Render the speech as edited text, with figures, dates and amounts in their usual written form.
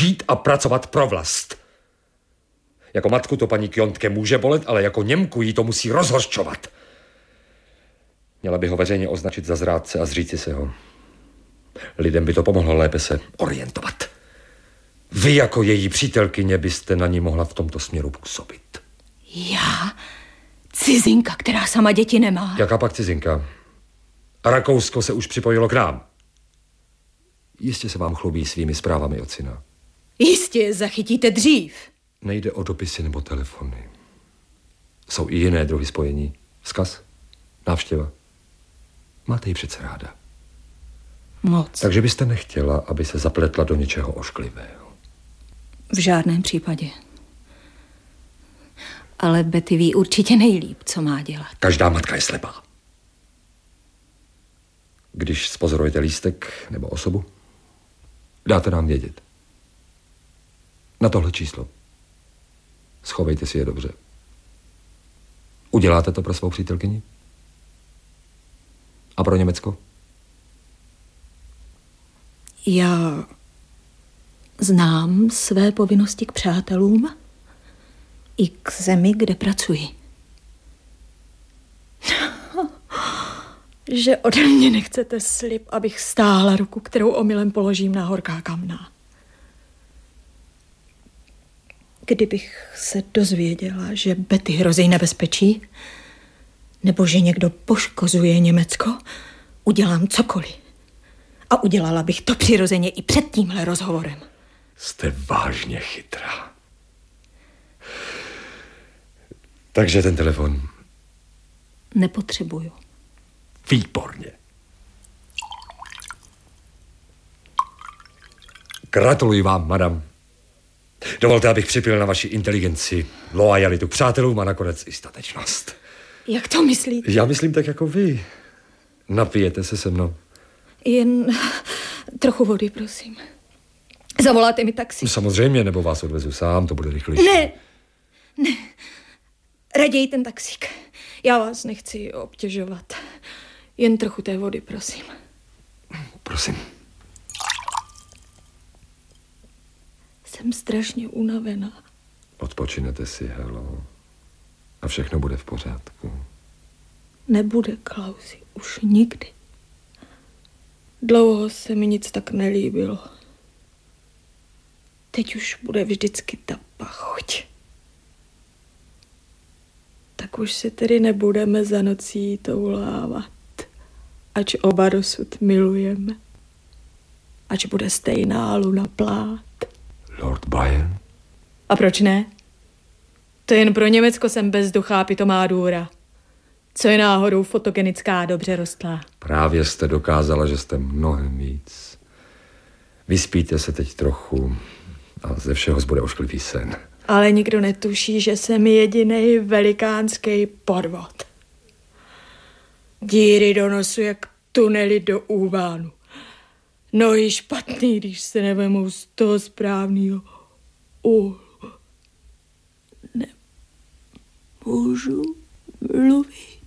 žít a pracovat pro vlast. Jako matku to paní Kjontke může bolet, ale jako Němku jí to musí rozhořčovat. Měla by ho veřejně označit za zrádce a zříci se ho. Lidem by to pomohlo lépe se orientovat. Vy jako její přítelkyně byste na ní mohla v tomto směru působit. Já? Cizinka, která sama děti nemá. Jaká pak cizinka? Rakousko se už připojilo k nám. Jistě se vám chlubí svými zprávami od syna. Jistě je zachytíte dřív. Nejde o dopisy nebo telefony. Jsou i jiné druhy spojení. Vzkaz, návštěva. Máte ji přece ráda. Moc. Takže byste nechtěla, aby se zapletla do něčeho ošklivého. V žádném případě. Ale Betty ví určitě nejlíp, co má dělat. Každá matka je slepá. Když spozorujete lístek nebo osobu, dáte nám vědět. Na tohle číslo. Schovejte si je dobře. Uděláte to pro svou přítelkyni? A pro Německo? Já znám své povinnosti k přátelům i k zemi, kde pracuji. Že ode mě nechcete slib, abych stáhla ruku, kterou omylem položím na horká kamna. Kdybych se dozvěděla, že Betty hrozí nebezpečí, nebo že někdo poškozuje Německo, udělám cokoliv. A udělala bych to přirozeně i před tímhle rozhovorem. Jste vážně chytrá. Takže ten telefon? Nepotřebuju. Výborně. Gratuluji vám, madam. Dovolte, abych připil na vaši inteligenci, loajalitu k přátelům a nakonec i statečnost. Jak to myslíte? Já myslím tak jako vy. Napijete se se mnou. Jen trochu vody, prosím. Zavoláte mi taxi? Samozřejmě, nebo vás odvezu sám, to bude rychlejší. Ne. Raději ten taxík. Já vás nechci obtěžovat. Jen trochu té vody, prosím. Prosím. Jsem strašně unavená. Odpočinete si, Helo. A všechno bude v pořádku. Nebude, Klausi, už nikdy. Dlouho se mi nic tak nelíbilo. Teď už bude vždycky ta pachuť. Tak už se tedy nebudeme za nocí toulávat, ač oba dosud milujeme. Ač bude stejná luna plát. Lord Byron? A proč ne? To jen pro Německo jsem bezduchá pitomá důra. Co je náhodou fotogenická, dobře rostlá. Právě jste dokázala, že jste mnohem víc. Vyspíte se teď trochu a ze všeho zbude ošklivý sen. Ale nikdo netuší, že jsem jedinej velikánský podvod. Díry do nosu jak tunely do úvánu. Nohy špatný, když se nevemou z toho správného úhlu. Nemůžu mluvit.